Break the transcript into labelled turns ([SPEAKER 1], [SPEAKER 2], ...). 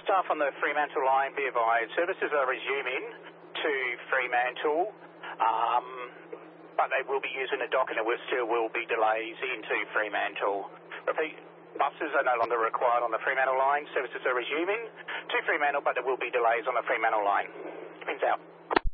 [SPEAKER 1] staff on the Fremantle line be advised, services are resuming to Fremantle, but they will be using a dock and there still will be delays into Fremantle. Repeat, buses are no longer required on the Fremantle line. Services are resuming to Fremantle, but there will be delays on the Fremantle line. Pins out.